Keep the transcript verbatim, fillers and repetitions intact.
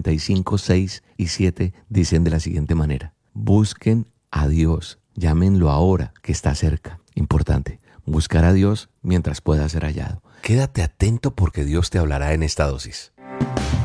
cincuenta y cinco, seis y siete dicen de la siguiente manera: busquen a Dios, llámenlo ahora que está cerca. Importante, buscar a Dios mientras pueda ser hallado. Quédate atento porque Dios te hablará en esta dosis.